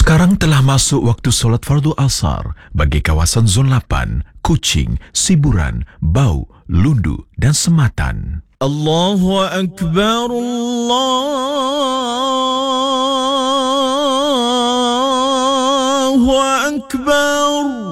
Sekarang telah masuk waktu solat fardu asar bagi kawasan Zon 8, Kuching, Siburan, Bau, Lundu dan Sematan. Allahu Akbar, Allahu Akbar.